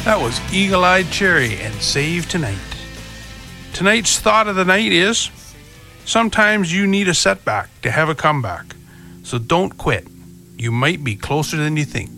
That was Eagle Eyed Cherry and Save Tonight. Tonight's thought of the night is, sometimes you need a setback to have a comeback. So don't quit. You might be closer than you think.